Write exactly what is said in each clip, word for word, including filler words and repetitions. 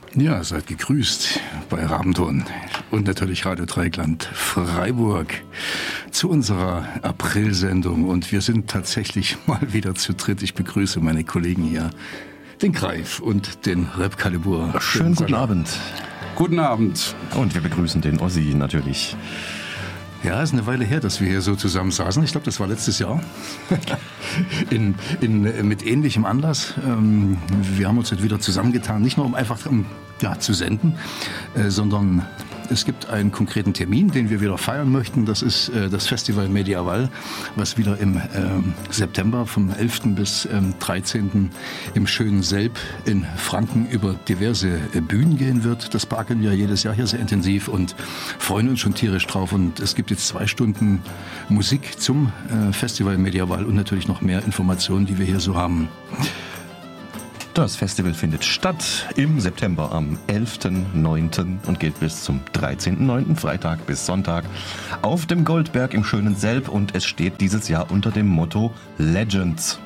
Ja, seid gegrüßt bei Rabenton und natürlich Radio Dreieckland Freiburg zu unserer Aprilsendung. Und wir sind tatsächlich mal wieder zu dritt. Ich begrüße meine Kollegen hier, den Greif und den Repkalibur. Schönen guten Abend. Guten Abend. Und wir begrüßen den Ossi natürlich. Ja, ist eine Weile her, dass wir hier so zusammen saßen. Ich glaube, das war letztes Jahr. in, in, mit ähnlichem Anlass. Ähm, wir haben uns jetzt wieder zusammengetan, nicht nur um einfach um, ja, zu senden, äh, sondern es gibt einen konkreten Termin, den wir wieder feiern möchten. Das ist äh, das Festival Medieval, was wieder im äh, September vom elften bis ähm, dreizehnten im schönen Selb in Franken über diverse äh, Bühnen gehen wird. Das parken wir jedes Jahr hier sehr intensiv und freuen uns schon tierisch drauf. Und es gibt jetzt zwei Stunden Musik zum äh, Festival Medieval und natürlich noch mehr Informationen, die wir hier so haben. Das Festival findet statt im September am elften neunten und geht bis zum dreizehnten neunten, Freitag bis Sonntag, auf dem Goldberg im schönen Selb, und es steht dieses Jahr unter dem Motto Legends.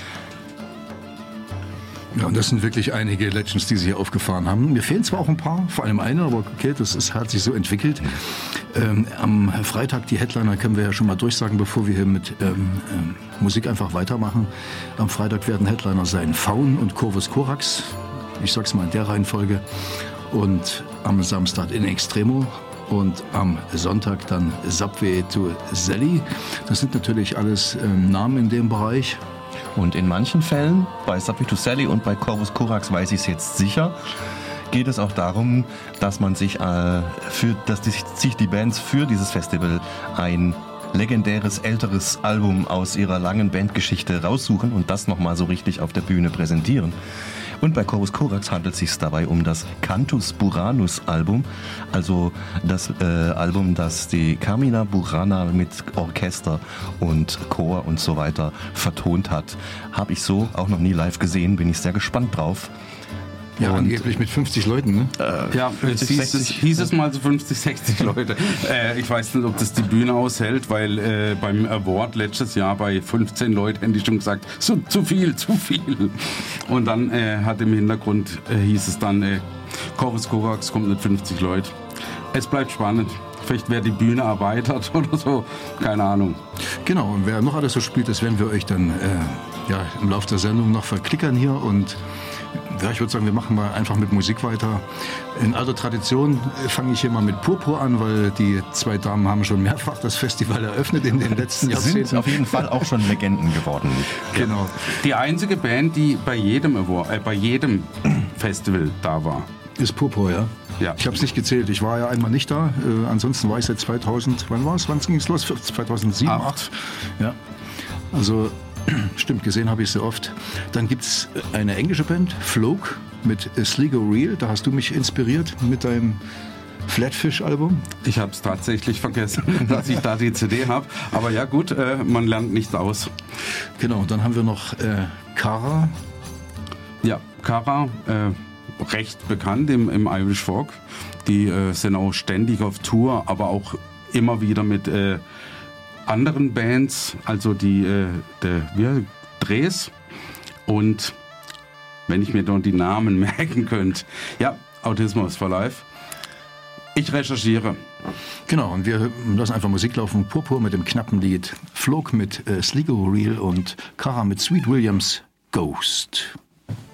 Ja, und das sind wirklich einige Legends, die sie hier aufgefahren haben. Mir fehlen zwar auch ein paar, vor allem eine, aber okay, das ist, hat sich so entwickelt. Ähm, am Freitag, die Headliner können wir ja schon mal durchsagen, bevor wir hier mit ähm, ähm, Musik einfach weitermachen. Am Freitag werden Headliner sein Faun und Corvus Corax. Ich sag's mal in der Reihenfolge. Und am Samstag In Extremo. Und am Sonntag dann Subway to Sally. Das sind natürlich alles ähm, Namen in dem Bereich. Und in manchen Fällen, bei Subway to Sally und bei Corvus Corax weiß ich es jetzt sicher, geht es auch darum, dass man sich, äh, für, dass die, sich die Bands für dieses Festival ein legendäres älteres Album aus ihrer langen Bandgeschichte raussuchen und das nochmal so richtig auf der Bühne präsentieren. Und bei Corvus Corax handelt es sich dabei um das Cantus Buranus Album, also das äh, Album, das die Carmina Burana mit Orchester und Chor und so weiter vertont hat. Habe ich so auch noch nie live gesehen, bin ich sehr gespannt drauf. Ja, und angeblich mit fünfzig Leuten, ne? Äh, ja, fünfzig, hieß, es, hieß es mal so fünfzig, sechzig Leute. Äh, ich weiß nicht, ob das die Bühne aushält, weil äh, beim Award letztes Jahr bei fünfzehn Leuten hätte ich schon gesagt, so, zu viel, zu viel. Und dann äh, hat im Hintergrund, äh, hieß es dann, äh, Corvus Corax kommt mit fünfzig Leuten. Es bleibt spannend. Vielleicht wird die Bühne erweitert oder so, keine Ahnung. Genau, und wer noch alles so spielt, das werden wir euch dann äh, ja, im Laufe der Sendung noch verklickern hier. Und ja, ich würde sagen, wir machen mal einfach mit Musik weiter. In alter Tradition fange ich hier mal mit Purpur an, weil die zwei Damen haben schon mehrfach das Festival eröffnet in den letzten Jahrzehnten. Sind auf jeden Fall auch schon Legenden geworden. Genau. Die einzige Band, die bei jedem Award, äh, bei jedem Festival da war. Ist Purpur, ja? Ja. Ich habe es nicht gezählt. Ich war ja einmal nicht da. Äh, ansonsten war ich seit zweitausend, wann war es? Wann ging es los? zweitausendsieben, acht. Ja. Also stimmt, gesehen habe ich sie oft. Dann gibt es eine englische Band, Floke, mit Sligo Real. Da hast du mich inspiriert mit deinem Flatfish-Album. Ich habe es tatsächlich vergessen, dass ich da die C D habe. Aber ja gut, äh, man lernt nichts aus. Genau, und dann haben wir noch äh, Cara. Ja, Cara, äh, recht bekannt im, im Irish Folk. Die äh, sind auch ständig auf Tour, aber auch immer wieder mit äh, anderen Bands, also die äh, der, wir, Drehs. Und wenn ich mir dann die Namen merken könnte, ja, Autismus for Life. Ich recherchiere. Genau, und wir lassen einfach Musik laufen. Purpur mit dem knappen Lied, Floke mit äh, Sligo Real und Cara mit Sweet Williams Ghost.